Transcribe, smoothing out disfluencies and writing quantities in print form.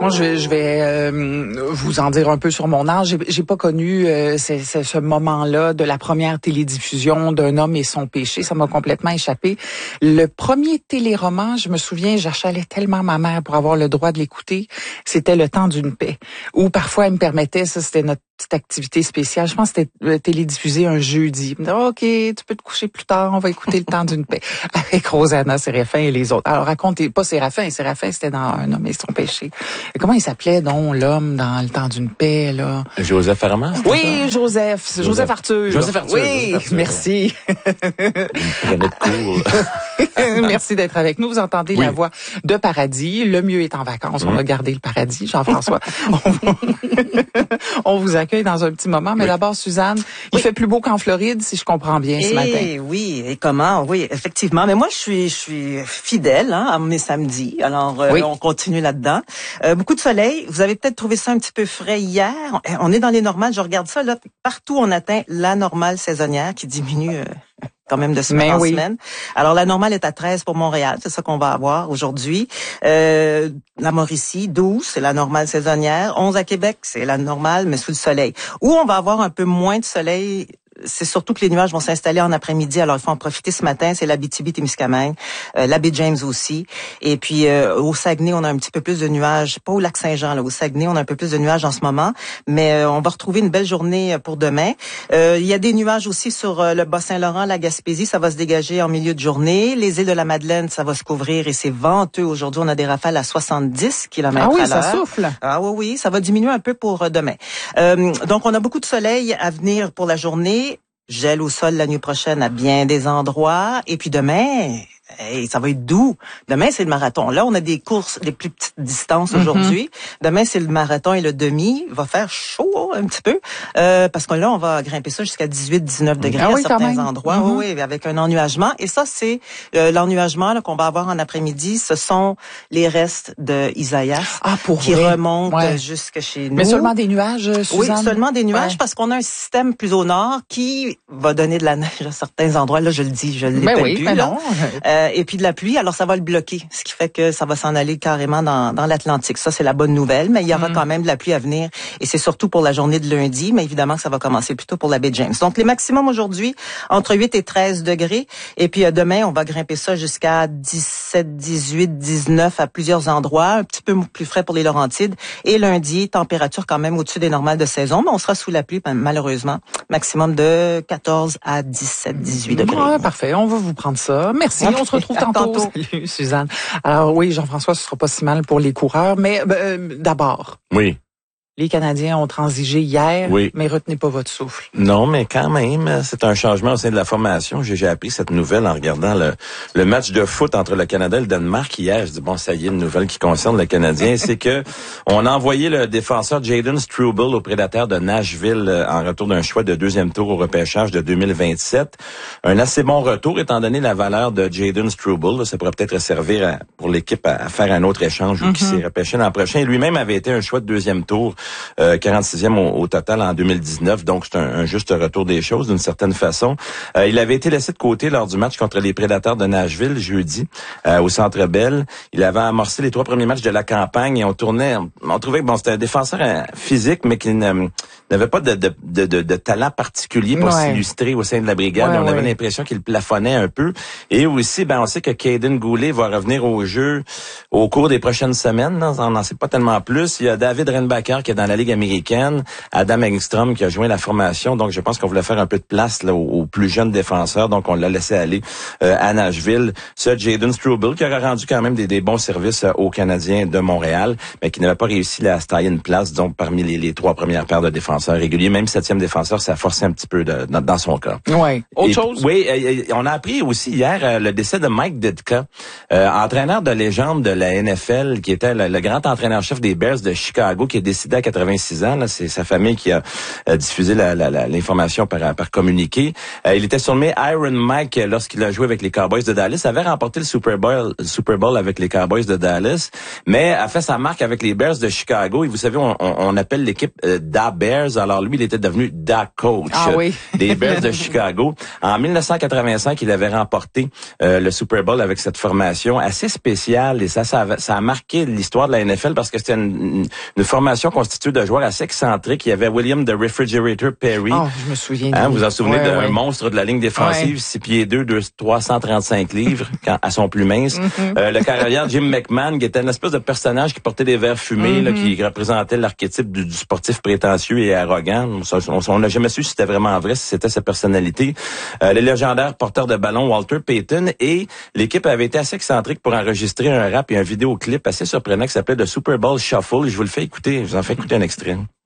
Moi, je vais vous en dire un peu sur mon âge. J'ai pas connu ce moment-là de la première télédiffusion d'Un homme et son péché. Ça m'a complètement échappé. Le premier téléroman, je me souviens, j'achalais tellement ma mère pour avoir le droit de l'écouter. C'était Le temps d'une paix. Ou parfois, elle me permettait, ça c'était notre petite activité spéciale. Je pense que c'était télédiffusé un jeudi. Elle me disait, OK, tu peux te coucher plus tard, on va écouter Le temps d'une paix. Avec Rosanna Séraphin et les autres. Alors, racontez, pas Séraphin, c'était dans Un homme et son péché. Et comment il s'appelait donc l'homme dans Le temps d'une paix, là? Joseph Armand? Oui, Joseph Arthur. Joseph Arthur. Oui, Joseph Arthur. Merci. Prenez de cours. Merci d'être avec nous. Vous entendez la voix de Paradis. Le mieux est en vacances. On a gardé le paradis, Jean-François. On vous accueille dans un petit moment. Mais d'abord, Suzanne, il fait plus beau qu'en Floride, si je comprends bien, ce matin. Oui, et comment? Oui, effectivement. Mais moi, je suis fidèle à mes samedis. Alors, on continue là-dedans. Beaucoup de soleil. Vous avez peut-être trouvé ça un petit peu frais hier. On est dans les normales. Je regarde ça, là. Partout, on atteint la normale saisonnière qui diminue quand même de semaine en semaine. Alors, la normale est à 13 pour Montréal. C'est ça qu'on va avoir aujourd'hui. La Mauricie, 12, c'est la normale saisonnière. 11 à Québec, c'est la normale, mais sous le soleil. Où on va avoir un peu moins de soleil, c'est surtout que les nuages vont s'installer en après-midi. Alors, il faut en profiter ce matin. C'est l'Abitibi-Témiscamingue, la baie James aussi. Et puis, au Saguenay, on a un petit peu plus de nuages. Pas au Lac-Saint-Jean, là. Au Saguenay, on a un peu plus de nuages en ce moment. Mais on va retrouver une belle journée pour demain. Il y a des nuages aussi sur le Bas-Saint-Laurent, la Gaspésie. Ça va se dégager en milieu de journée. Les îles de la Madeleine, ça va se couvrir et c'est venteux. Aujourd'hui, on a des rafales à 70 km à l'heure. Ça souffle. Ah oui, ça va diminuer un peu pour demain. Donc, on a beaucoup de soleil à venir pour la journée. Gel au sol la nuit prochaine à bien des endroits. Et puis demain, ça va être doux. Demain, c'est le marathon. Là, on a des courses, des plus petites distances aujourd'hui. Demain, c'est le marathon et le demi. Il va faire chaud un petit peu. Parce que là, on va grimper ça jusqu'à 18-19 degrés à certains endroits. Oui, avec un ennuagement. Et ça, c'est l'ennuagement là, qu'on va avoir en après-midi. Ce sont les restes de Isaïas qui remontent jusque chez nous. Mais seulement des nuages, Suzanne? Oui, seulement des nuages parce qu'on a un système plus au nord qui va donner de la neige à certains endroits. Là, je le dis, je l'ai pas vu. Là. Et puis de la pluie, alors ça va le bloquer, ce qui fait que ça va s'en aller carrément dans l'Atlantique. Ça, c'est la bonne nouvelle, mais il y aura quand même de la pluie à venir et c'est surtout pour la journée de lundi, mais évidemment que ça va commencer plutôt pour la baie James. Donc, les maximums aujourd'hui, entre 8 et 13 degrés et puis demain, on va grimper ça jusqu'à 17, 18, 19 à plusieurs endroits, un petit peu plus frais pour les Laurentides et lundi, température quand même au-dessus des normales de saison, mais on sera sous la pluie malheureusement, maximum de 14 à 17, 18 degrés. Ouais, parfait, on va vous prendre ça. Merci, on se retrouve tantôt. Salut, Suzanne. Alors oui, Jean-François, ce sera pas si mal pour les coureurs, mais d'abord. Oui. Les Canadiens ont transigé hier, mais retenez pas votre souffle. Non, mais quand même, c'est un changement au sein de la formation. J'ai appris cette nouvelle en regardant le match de foot entre le Canada et le Danemark hier. Je dis, bon, ça y est, une nouvelle qui concerne le Canadien. C'est que on a envoyé le défenseur Jayden Struble au Prédateurs de Nashville en retour d'un choix de deuxième tour au repêchage de 2027. Un assez bon retour, étant donné la valeur de Jayden Struble. Ça pourrait peut-être servir pour l'équipe à faire un autre échange qui s'est repêché l'an prochain. Et lui-même avait été un choix de deuxième tour 46e au total en 2019, donc c'est un juste retour des choses d'une certaine façon. Il avait été laissé de côté lors du match contre les Prédateurs de Nashville jeudi au Centre Bell. Il avait amorcé les 3 premiers matchs de la campagne et on trouvait que c'était un défenseur physique mais qui n'avait pas de talent particulier pour s'illustrer au sein de la brigade. On avait l'impression qu'il plafonnait un peu. Et aussi, on sait que Caden Goulet va revenir au jeu au cours des prochaines semaines. On n'en sait pas tellement plus. Il y a David Renbacker qui est dans la Ligue américaine, Adam Engstrom qui a joint la formation. Donc, je pense qu'on voulait faire un peu de place là, aux plus jeunes défenseurs. Donc, on l'a laissé aller à Nashville. Ce Jayden Struble qui aurait rendu quand même des bons services aux Canadiens de Montréal, mais qui n'avait pas réussi à se tailler une place donc parmi les 3 premières paires de défenseurs réguliers. Même 7e défenseur, ça a forcé un petit peu dans son cas. Oui. Autre chose? Oui, on a appris aussi hier le décès de Mike Ditka, entraîneur de légende de la NFL, qui était le grand entraîneur-chef des Bears de Chicago, qui est décédé à 86 ans. Là, c'est sa famille qui a diffusé l'information par communiqué. Il était surnommé Iron Mike lorsqu'il a joué avec les Cowboys de Dallas. Il avait remporté le Super Bowl avec les Cowboys de Dallas, mais a fait sa marque avec les Bears de Chicago. Et vous savez, on appelle l'équipe Da Bears. Bears. Alors lui, il était devenu the coach des Bears de Chicago. En 1985, il avait remporté le Super Bowl avec cette formation assez spéciale et ça a marqué l'histoire de la NFL parce que c'était une formation constituée de joueurs assez excentriques. Il y avait William the Refrigerator Perry. Oh, je me souviens. Vous vous en souvenez d'un monstre de la ligne défensive, 6 pieds 2, 335 livres à son plus mince. Le carrière Jim McMahon, qui était une espèce de personnage qui portait des verres fumés, là, qui représentait l'archétype du sportif prétentieux et arrogant. On n'a jamais su si c'était vraiment vrai, si c'était sa personnalité. Les légendaires porteurs de ballon Walter Payton, et l'équipe avait été assez excentrique pour enregistrer un rap et un vidéoclip assez surprenant qui s'appelait The Super Bowl Shuffle. Je vous le fais écouter, je vous en fais écouter un extrait.